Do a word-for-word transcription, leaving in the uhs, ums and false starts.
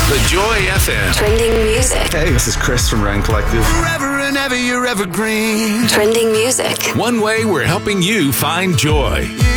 The Joy F M. Trending music. Hey, this is Chris from Rand Collective. Forever and ever, you're evergreen. Trending music. One way we're helping you find joy.